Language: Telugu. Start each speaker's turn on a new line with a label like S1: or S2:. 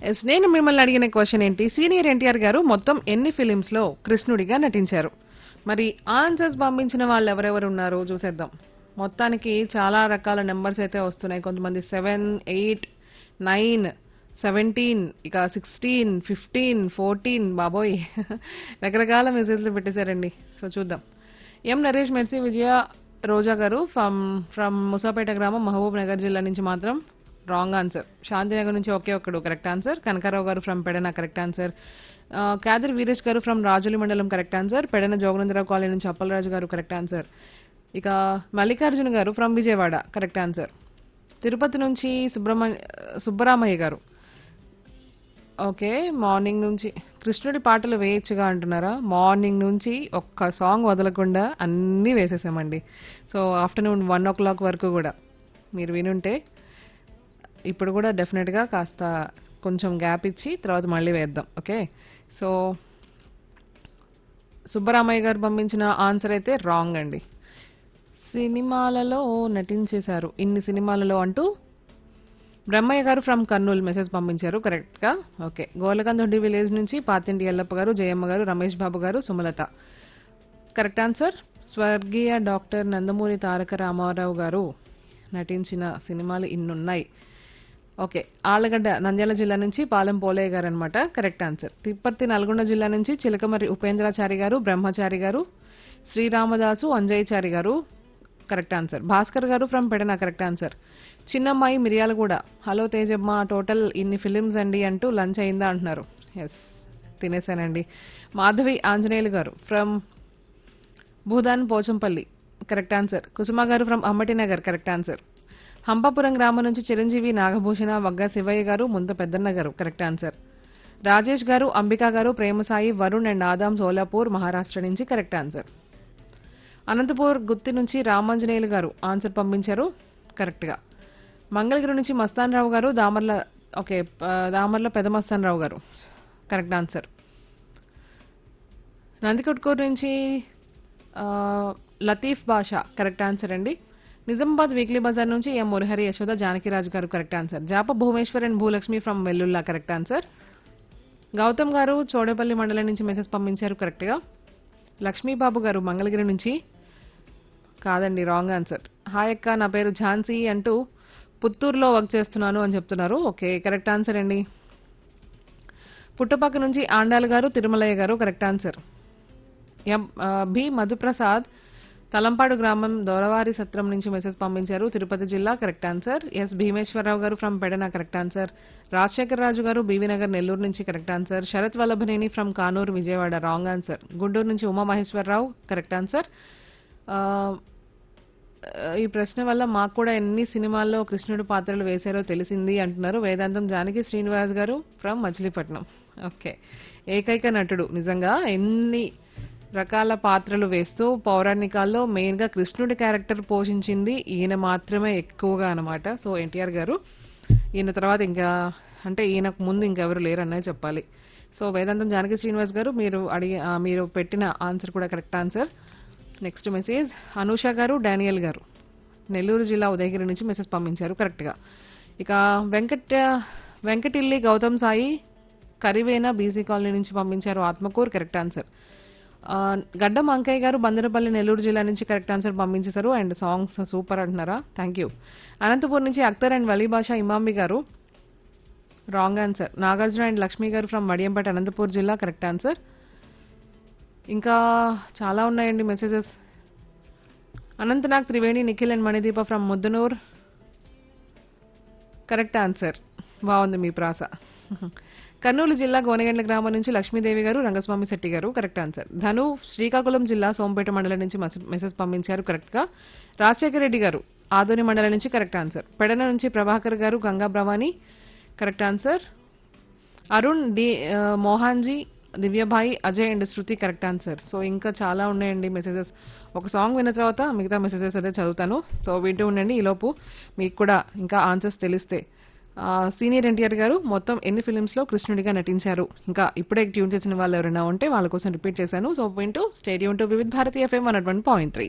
S1: ఎస్ నేను మిమ్మల్ని అడిగిన క్వశ్చన్ ఏంటి, సీనియర్ ఎన్టీఆర్ గారు మొత్తం ఎన్ని ఫిలిమ్స్ లో కృష్ణుడిగా నటించారు? మరి ఆన్సర్స్ పంపించిన వాళ్ళు ఎవరెవరు ఉన్నారో చూసేద్దాం. మొత్తానికి చాలా రకాల నెంబర్స్ అయితే వస్తున్నాయి. కొంతమంది 7, 8, 9, 17, ఇక 16, 15, 14, బాబోయ్ రకరకాల మెసేజ్లు పెట్టేశారండి. సో చూద్దాం. ఎం నరేష్, మెర్సీ, విజయ, రోజా గారు ఫ్రమ్ ముసాపేట గ్రామం, మహబూబ్ నగర్ జిల్లా నుంచి మాత్రం రాంగ్ ఆన్సర్. శాంతినగర్ నుంచి ఒకే ఒక్కడు కరెక్ట్ ఆన్సర్. కనకారావు గారు from Pedana correct answer. Khadar Veeresh గారు ఫ్రమ్ రాజులి మండలం correct answer. Pedana Jogananda Rao colony నుంచి అప్పలరాజు గారు కరెక్ట్ ఆన్సర్. ఇక మల్లికార్జున గారు from Vijayawada correct answer. Tirupati నుంచి సుబ్బరామయ్య గారు ఓకే. మార్నింగ్ నుంచి కృష్ణుడి పాటలు వేయొచ్చుగా అంటున్నారా? మార్నింగ్ నుంచి ఒక్క సాంగ్ వదలకుండా అన్నీ వేసేసామండి. సో ఆఫ్టర్నూన్ 1 o'clock వరకు కూడా మీరు వినుంటే ఇప్పుడు కూడా డెఫినెట్ గా కాస్త కొంచెం గ్యాప్ ఇచ్చి తర్వాత మళ్ళీ వేద్దాం. ఓకే. సో సుబ్బరామయ్య గారు పంపించిన ఆన్సర్ అయితే రాంగ్ అండి. సినిమాలలో నటించేశారు, ఇన్ని సినిమాలలో అంటూ బ్రహ్మయ్య గారు ఫ్రమ్ కర్నూలు మెసేజ్ పంపించారు కరెక్ట్ గా. ఓకే. గోలకందొడ్డి విలేజ్ నుంచి పాతింటి ఎల్లప్ప గారు, జయమ్మ గారు, రమేష్ బాబు గారు, సుమలత కరెక్ట్ ఆన్సర్. స్వర్గీయ డాక్టర్ నందమూరి తారక రామారావు గారు నటించిన సినిమాలు ఇన్నున్నాయి. ఓకే. ఆళ్లగడ్డ నంద్యాల జిల్లా నుంచి పాలెం పోలయ్య గారు అనమాట కరెక్ట్ ఆన్సర్. తిప్పర్తి నల్గొండ జిల్లా నుంచి చిలకమర్రి ఉపేంద్రాచారి గారు, బ్రహ్మచారి గారు, శ్రీరామదాసు, అంజయ్యచారి గారు కరెక్ట్ ఆన్సర్. భాస్కర్ గారు ఫ్రమ్ పెడన కరెక్ట్ ఆన్సర్. చిన్నమ్మాయి మిరియాలగూడ, హలో తేజమ్మ, టోటల్ ఇన్ని ఫిలిమ్స్ అండి అంటూ లంచ్ అయిందా అంటున్నారు. ఎస్ తినేసానండి. మాధవి ఆంజనేయులు గారు from Bhoodan Pochampally correct answer. కుసుమ గారు from అమ్మటి Nagar correct answer. Hampapuram గ్రామం నుంచి చిరంజీవి, నాగభూషణ, వగ్గ శివయ్య గారు, ముంత పెద్దన్న గారు కరెక్ట్ ఆన్సర్. రాజేష్ గారు, అంబికా గారు, ప్రేమసాయి, వరుణ్ అండ్ ఆదాం సోలాపూర్ మహారాష్ట్ర నుంచి కరెక్ట్ ఆన్సర్. అనంతపూర్ గుత్తి నుంచి రామాంజనేయులు గారు ఆన్సర్ పంపించారు కరెక్ట్ గా. మంగళగిరి నుంచి మస్తాన్ రావు గారు, దామర్ల పెదమస్తాన్ రావు గారు కరెక్ట్ ఆన్సర్. నందికొట్కూరు నుంచి లతీఫ్ బాషా కరెక్ట్ ఆన్సర్ అండి. నిజామాబాద్ వీక్లీ బజార్ నుంచి ఎం మురహరి, యశోద, జానకిరాజు గారు correct answer. జాప Bhubaneswar and Bhulakshmi from Vellulla correct answer. Gautam గారు చోడేపల్లి మండలం నుంచి మెసేజ్ పంపించారు కరెక్ట్ గా. లక్ష్మీబాబు గారు మంగళగిరి నుంచి కాదండి రాంగ్ ఆన్సర్. హాయ్ అక్క, నా పేరు ఝాన్సీ అంటూ పుత్తూరులో వర్క్ చేస్తున్నాను అని చెప్తున్నారు. ఓకే కరెక్ట్ ఆన్సర్ అండి. పుట్టపక్క నుంచి ఆండాల్ గారు, తిరుమలయ్య గారు correct answer. B Madhu Prasad Talampadu గ్రామం దొరవారి సత్రం నుంచి మెసేజ్ పంపించారు, తిరుపతి జిల్లా కరెక్ట్ ఆన్సర్. ఎస్ భీమేశ్వరరావు గారు from Pedana correct answer. Rajasekhar రాజు గారు బీవీ నగర్ నెల్లూరు నుంచి correct answer. Sarath Vallabhaneni from Kanuru Vijayawada wrong answer. Guntur నుంచి ఉమామహేశ్వరరావు కరెక్ట్ ఆన్సర్. ఈ ప్రశ్న వల్ల మాకు కూడా ఎన్ని సినిమాల్లో కృష్ణుడు పాత్రలు వేశారో తెలిసింది అంటున్నారు వేదాంతం జానకి శ్రీనివాస్ గారు ఫ్రమ్ మచిలీపట్నం. ఓకే. ఏకైక నటుడు నిజంగా ఎన్ని రకాల పాత్రలు వేస్తూ పౌరాణికాల్లో మెయిన్ గా కృష్ణుడి క్యారెక్టర్ పోషించింది ఈయన మాత్రమే ఎక్కువగా అనమాట. సో ఎన్టీఆర్ గారు ఈయన తర్వాత ఇంకా అంటే ఈయనకు ముందు ఇంకెవరు లేరనే చెప్పాలి. సో వేదాంతం జానకి శ్రీనివాస్ గారు మీరు పెట్టిన ఆన్సర్ కూడా correct answer. Next message Anusha గారు, డానియల్ గారు నెల్లూరు జిల్లా ఉదయగిరి నుంచి మెసేజ్ పంపించారు కరెక్ట్ గా. ఇక వెంకటిల్లి గౌతమ్ సాయి కరివేనా బీసీ కాలనీ నుంచి పంపించారు ఆత్మకూరు కరెక్ట్ ఆన్సర్. గడ్డం అంకయ్య గారు బందరపల్లి నెల్లూరు జిల్లా నుంచి కరెక్ట్ ఆన్సర్ పంపించేశారు. అండ్ సాంగ్స్ సూపర్ అంటున్నారా, థ్యాంక్ యూ. అనంతపూర్ నుంచి అఖ్తర్ అండ్ వలీ బాషా ఇమాంబి గారు wrong answer. Nagarjuna and Lakshmi గారు ఫ్రమ్ వడియంపేట అనంతపూర్ జిల్లా కరెక్ట్ ఆన్సర్. ఇంకా చాలా ఉన్నాయండి messages. Anantnag Triveni, Nikhil and Manideepa from Muddanur correct answer. బాగుంది మీ ప్రాస. కర్నూలు జిల్లా గోనెగండ్ల గ్రామం నుంచి లక్ష్మీదేవి గారు, రంగస్వామి శెట్టి గారు కరెక్ట్ ఆన్సర్. ధను శ్రీకాకుళం జిల్లా సోంపేట మండలం నుంచి మెసేజ్ పంపించారు కరెక్ట్ గా. రాజశేఖర రెడ్డి గారు ఆదోని మండలం నుంచి కరెక్ట్ ఆన్సర్. పెడన నుంచి ప్రభాకర్ గారు, Ganga Bhavani correct answer. Arun మోహాన్జీ, Divyabhai, Ajay and Shruti correct answer. So ఇంకా చాలా ఉన్నాయండి మెసేజెస్. ఒక సాంగ్ విన్న తర్వాత మిగతా మెసేజెస్ అయితే చదువుతాను. సో వింటూ ఉండండి. ఈలోపు మీకు కూడా ఇంకా ఆన్సర్స్ తెలిస్తే సీనియర్ ఎన్టీఆర్ గారు మొత్తం ఎన్ని ఫిలిమ్స్ లో కృష్ణుడిగా నటించారు, ఇంకా ఇప్పుడే ట్యూన్ చేసిన వాళ్ళు ఎవరైనా ఉంటే వాళ్ళ కోసం రిపీట్ చేశాను. సో వింటూ stadium to Vividh Bharati FM 101.3.